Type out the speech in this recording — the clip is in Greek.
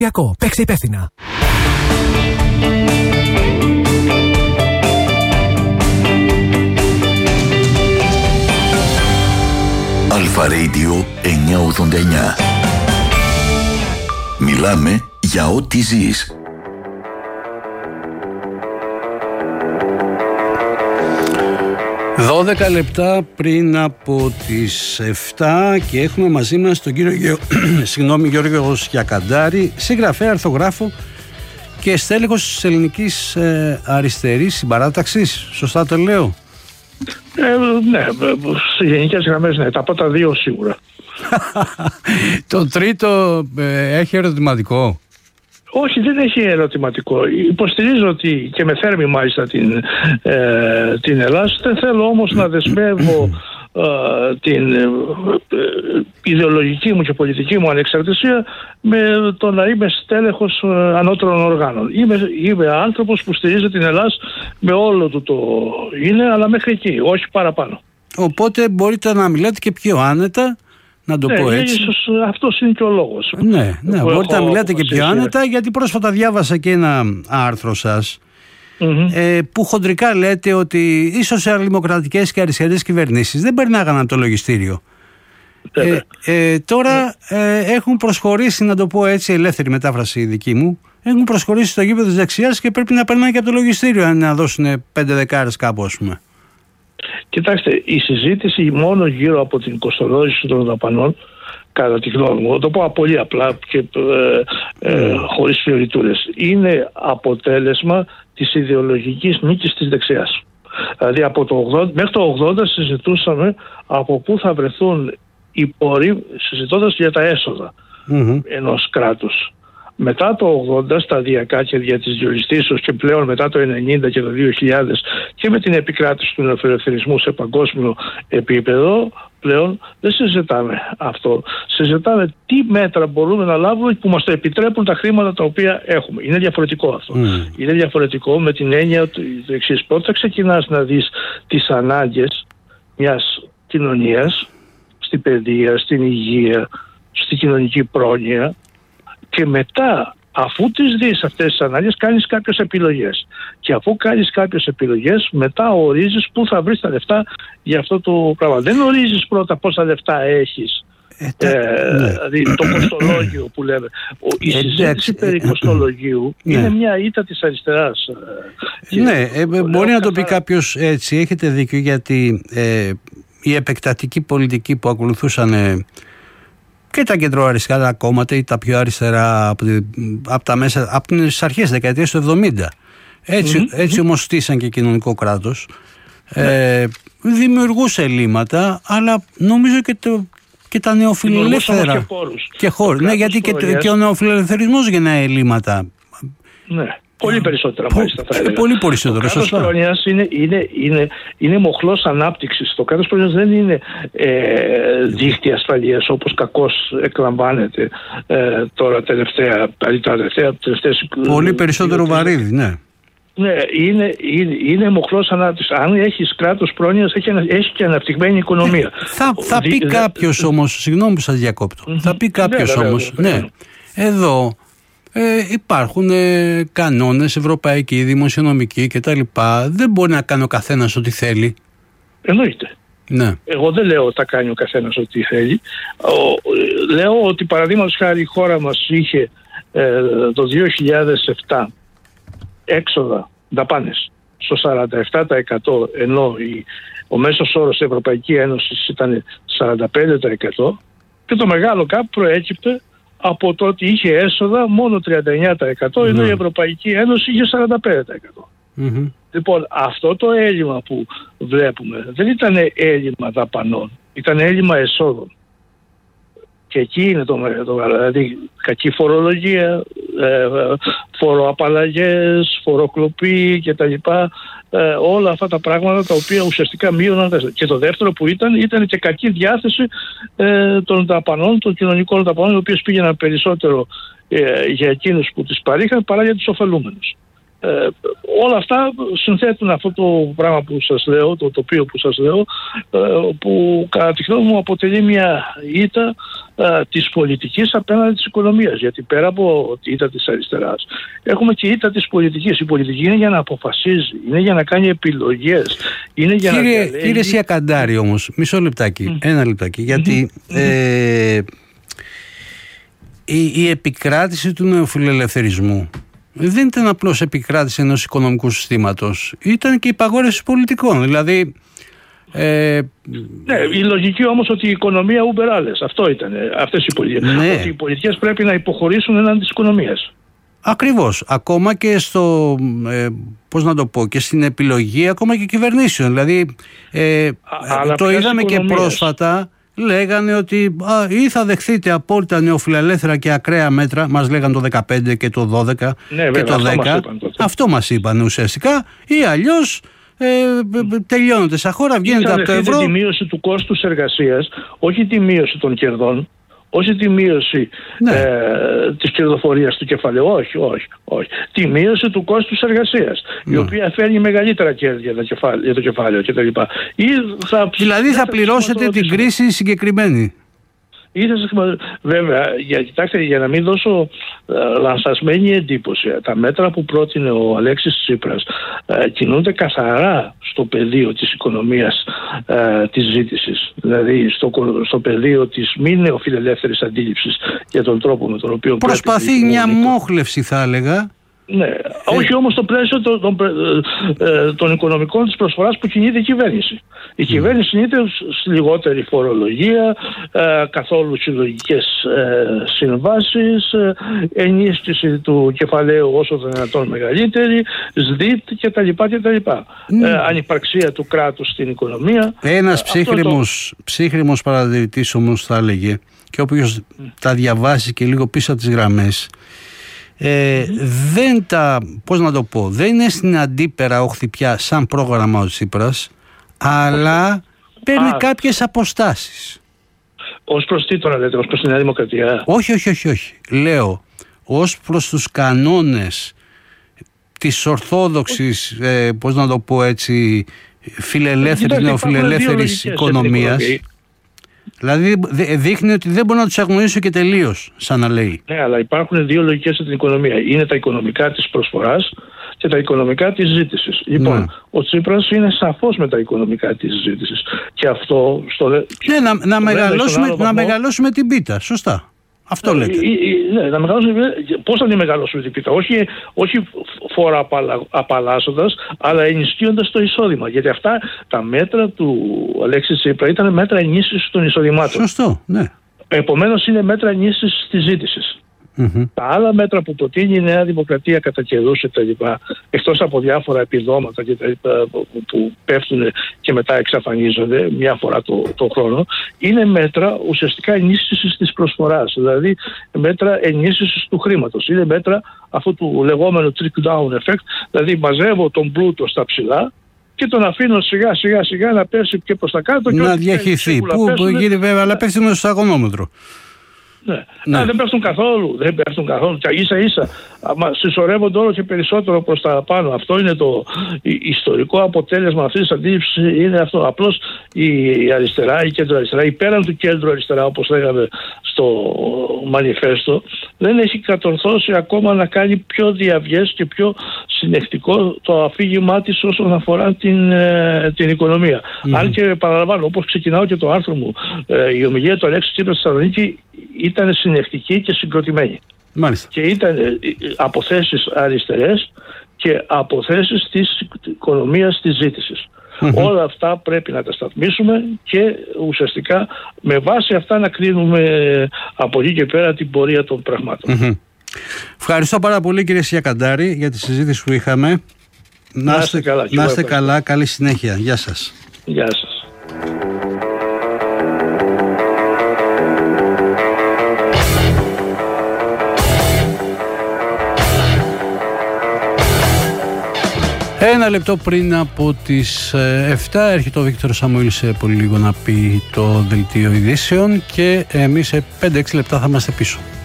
Παίξε υπεύθυνα. Αλφα Radio 989. Μιλάμε για ό,τι ζεις. 12 λεπτά πριν από τις 7 και έχουμε μαζί μας τον κύριο Γιώργο Γιακαντάρη, συγγραφέα, αρθογράφο και στέλεχος της Ελληνικής Αριστερής Συμπαράταξης. Σωστά το λέω? Ναι, σε γενικές γραμμές ναι, τα πρώτα δύο σίγουρα. Το τρίτο έχει ερωτηματικό? Όχι, δεν έχει ερωτηματικό. Υποστηρίζω ότι και με θέρμη μάλιστα την Ελλάδα. Δεν θέλω όμως να δεσμεύω την ιδεολογική μου και πολιτική μου ανεξαρτησία με το να είμαι στέλεχος ανώτερων οργάνων. Είμαι άνθρωπος που στηρίζει την Ελλάδα με όλο του το είναι, αλλά μέχρι εκεί, όχι παραπάνω. Οπότε μπορείτε να μιλάτε και πιο άνετα, να το πω έτσι. Ίσως αυτός είναι και ο λόγος. Ναι, μπορείτε να μιλάτε και πιο άνετα, γιατί πρόσφατα διάβασα και ένα άρθρο σας που χοντρικά λέτε ότι οι σοσιαλδημοκρατικές και αριστερές κυβερνήσεις δεν περνάγαν από το λογιστήριο. Τώρα έχουν προσχωρήσει, να το πω έτσι, ελεύθερη μετάφραση δική μου, έχουν προσχωρήσει στο γήπεδο της δεξιάς και πρέπει να περνάνε και από το λογιστήριο αν να δώσουν 5 δεκάρες κάπου, ας πούμε. Κοιτάξτε, η συζήτηση μόνο γύρω από την κοστολόγηση των δαπανών, κατά τη γνώμη μου, το πω πολύ απλά και χωρίς φιωριτούρες, είναι αποτέλεσμα της ιδεολογικής νίκης της δεξιάς. Δηλαδή μέχρι το 80 συζητούσαμε από πού θα βρεθούν οι πόροι, συζητώντας για τα έσοδα ενός κράτους. Μετά το 80 σταδιακά και δια της διοριστήσεως και πλέον μετά το 90 και το 2000 και με την επικράτηση του νεοφιλελευθερισμού σε παγκόσμιο επίπεδο, πλέον δεν συζητάμε αυτό. Συζητάμε τι μέτρα μπορούμε να λάβουμε που μας το επιτρέπουν τα χρήματα τα οποία έχουμε. Είναι διαφορετικό αυτό. Είναι διαφορετικό με την έννοια του εξής. Πρώτα ξεκινάς να δεις τις ανάγκες μιας κοινωνίας στην παιδεία, στην υγεία, στη κοινωνική πρόνοια, και μετά, αφού τις δεις αυτές τις ανάγκες, κάνεις κάποιες επιλογές. Και αφού κάνεις κάποιες επιλογές, μετά ορίζεις πού θα βρεις τα λεφτά για αυτό το πράγμα. Δεν ορίζεις πρώτα πόσα λεφτά έχεις. Δηλαδή το κοστολόγιο που λέμε. Η συζήτηση περί κοστολογίου είναι μια ήττα της αριστεράς. Ναι, μπορεί να το πει κάποιος έτσι. Έχετε δίκιο, γιατί η επεκτατική πολιτική που ακολουθούσαν και τα κεντροαριστερά κόμματα ή τα πιο αριστερά από τις αρχές της δεκαετίας του 70. Έτσι όμως στήσαν και κοινωνικό κράτος. Δημιουργούσε ελλείμματα, αλλά νομίζω και τα νεοφιλελεύθερα. Και χώρους. Ναι, γιατί και ο νεοφιλελευθερισμός γεννάει ελλείμματα. Ναι. Πολύ περισσότερα μάλιστα θα έλεγα. Πολύ περισσότερο, σωστά. Το κράτος πρόνοιας είναι μοχλός ανάπτυξης. Το κράτος πρόνοιας δεν είναι δίχτυ ασφαλείας όπως κακώς εκλαμβάνεται τώρα τελευταία. Πολύ περισσότερο βαρύδι, ναι. Ναι, είναι μοχλός ανάπτυξης. Αν έχεις κράτος πρόνοιας, έχει και αναπτυγμένη οικονομία. Θα πει κάποιος όμως, συγγνώμη που σας διακόπτω, θα πει κάποιος όμως, ναι, εδώ υπάρχουν κανόνες ευρωπαϊκοί, δημοσιονομικοί κτλ. Δεν μπορεί να κάνει ο καθένας ό,τι θέλει. Εννοείται. Ναι. Εγώ δεν λέω ότι θα κάνει ο καθένας ό,τι θέλει. Λέω ότι παραδείγματος χάρη η χώρα μας είχε το 2007 έξοδα, δαπάνες στο 47%, ενώ ο μέσος όρος της Ευρωπαϊκής Ένωσης ήταν 45%, και το μεγάλο κάπου προέκυπτε από το ότι είχε έσοδα μόνο 39%, ενώ η Ευρωπαϊκή Ένωση είχε 45%. Λοιπόν, αυτό το έλλειμμα που βλέπουμε δεν ήταν έλλειμμα δαπανών, ήταν έλλειμμα εσόδων. Και εκεί είναι δηλαδή κακή φορολογία, φοροαπαλλαγές, φοροκλοπή κτλ. Όλα αυτά τα πράγματα τα οποία ουσιαστικά μείωναν. Και το δεύτερο που ήταν και κακή διάθεση των δαπανών, των κοινωνικών δαπανών, οι οποίες πήγαιναν περισσότερο για εκείνους που τις παρήχαν παρά για τους ωφελούμενους. Όλα αυτά συνθέτουν αυτό το πράγμα που σας λέω, το τοπίο που σας λέω, που κατά τη γνώμη μου αποτελεί μια ήττα της πολιτικής απέναντι της οικονομίας. Γιατί πέρα από τη ήττα της αριστεράς έχουμε και ήττα της πολιτικής. Η πολιτική είναι για να αποφασίζει, είναι για να κάνει επιλογές, είναι για να διαλέγει. Κύριε Σιακαντάρη όμως, μισό λεπτάκι, ένα λεπτάκι, γιατί η επικράτηση του νεοφιλελευθερισμού δεν ήταν απλώς επικράτηση ενός οικονομικού συστήματος, ήταν και υπαγόρευση πολιτικών. Δηλαδή ναι, η λογική όμως ότι η οικονομία ούμπερ άλλες. Αυτό ήταν, αυτές οι πολιτικές. Ναι. Ότι οι πολιτικές πρέπει να υποχωρήσουν έναντι της οικονομίας. Ακριβώς. Ακόμα και στο, πώς να το πω, και στην επιλογή ακόμα και κυβερνήσεων. Δηλαδή το είδαμε και πρόσφατα. Λέγανε ότι ή θα δεχθείτε απόλυτα νεοφιλελεύθερα και ακραία μέτρα, μας λέγανε το 2015 και το 2012 και το 2010. Αυτό μας είπαν ουσιαστικά, ή αλλιώς τελειώνονται σαν χώρα, βγαίνετε από το ευρώ. Τη μείωση του κόστους εργασίας, όχι τη μείωση των κερδών, όχι τη μείωση της κερδοφορίας του κεφαλαίου, όχι. Τη μείωση του κόστους εργασίας, η οποία φέρνει μεγαλύτερα κέρδη για το κεφάλαιο κτλ. Δηλαδή θα πληρώσετε την κρίση συγκεκριμένη. Βέβαια, κοιτάξτε, για να μην δώσω λανσασμένη εντύπωση, τα μέτρα που πρότεινε ο Αλέξης Τσίπρας κινούνται καθαρά στο πεδίο της οικονομίας της ζήτησης, δηλαδή στο πεδίο της μη νεοφιλελεύθερης αντίληψης για τον τρόπο με τον οποίο προσπαθεί μια μόχλευση, θα έλεγα. Ναι, όχι όμως στο πλαίσιο των οικονομικών της προσφοράς που κινείται η κυβέρνηση. Η κυβέρνηση κινείται σε λιγότερη φορολογία, καθόλου συλλογικές συμβάσεις, ενίσχυση του κεφαλαίου όσο το δυνατόν μεγαλύτερη, ΣΔΙΤ κτλ. Ανυπαρξία του κράτους στην οικονομία. Ένας ψύχρημος παρατηρητής όμως θα έλεγε, και όποιος τα διαβάσει και λίγο πίσω από τις γραμμές, δεν δεν είναι στην αντίπερα όχθη πια σαν πρόγραμμα ο Τσίπρας, αλλά παίρνει κάποιες αποστάσεις. Ως προς τι τώρα λέτε, ως προς τη Νέα Δημοκρατία? Όχι. Λέω, ως προς τους κανόνες της ορθόδοξης, φιλελεύθερης, νεοφιλελεύθερης οικονομίας. Δηλαδή δείχνει ότι δεν μπορεί να τους αγνοήσει και τελείως, σαν να λέει. Ναι, αλλά υπάρχουν δύο λογικές στην οικονομία. Είναι τα οικονομικά της προσφοράς και τα οικονομικά της ζήτησης. Λοιπόν, ο Τσίπρας είναι σαφώς με τα οικονομικά της ζήτησης. Και αυτό να μεγαλώσουμε την πίτα. Σωστά. Αυτό λέτε. Ναι, να μεγαλώσουμε. Πώς θα την μεγαλώσουμε την πίτα? Όχι φόρα απαλλάσσοντας, αλλά ενισχύοντας το εισόδημα. Γιατί αυτά τα μέτρα του Αλέξη Τσίπρα ήταν μέτρα ενίσχυσης των εισοδημάτων. Σωστό, ναι. Επομένως είναι μέτρα ενίσχυσης της ζήτησης. Τα άλλα μέτρα που προτείνει η Νέα Δημοκρατία κατά καιρούς εκτός από διάφορα επιδόματα που πέφτουν και μετά εξαφανίζονται μια φορά το χρόνο, είναι μέτρα ουσιαστικά ενίσχυσης της προσφοράς, δηλαδή μέτρα ενίσχυσης του χρήματος. Είναι μέτρα αυτού του λεγόμενου trickle-down effect, δηλαδή μαζεύω τον πλούτο στα ψηλά και τον αφήνω σιγά να πέσει και προς τα κάτω. Να διαχυθεί. Που γίνει βέβαια, αλλά πέφτει μέσα στο αγωνόμετρο. Ναι. Δεν πέφτουν καθόλου. Και ίσα συσσωρεύονται όλο και περισσότερο προς τα πάνω. Αυτό είναι το ιστορικό αποτέλεσμα αυτής της αντίληψης. Είναι αυτό. Απλώς η αριστερά, η κέντρο αριστερά, η πέραν του κέντρου αριστερά, όπως λέγαμε στο μανιφέστο, δεν έχει κατορθώσει ακόμα να κάνει πιο διαβιές και πιο συνεχτικό το αφήγημά της όσον αφορά την οικονομία. Αν και παραλαμβάνω, όπως ξεκινάω και το άρθρο μου, η ομιλία του Αλέξη Τσίπρα στη Θεσσαλονίκη ήταν συνεχτική και συγκροτημένη. Μάλιστα. Και ήταν αποθέσεις αριστερές και αποθέσεις της οικονομίας της ζήτησης. Όλα αυτά πρέπει να τα σταθμίσουμε και ουσιαστικά με βάση αυτά να κρίνουμε από εκεί και πέρα την πορεία των πραγμάτων. Ευχαριστώ πάρα πολύ, κύριε Σιακαντάρη, για τη συζήτηση που είχαμε. Να είστε καλά, καλή συνέχεια. Γεια σας. Γεια σας. Ένα λεπτό πριν από τις 7 έρχεται ο Βίκτορος Σαμουήλ σε πολύ λίγο να πει το δελτίο ειδήσεων και εμείς σε 5-6 λεπτά θα είμαστε πίσω.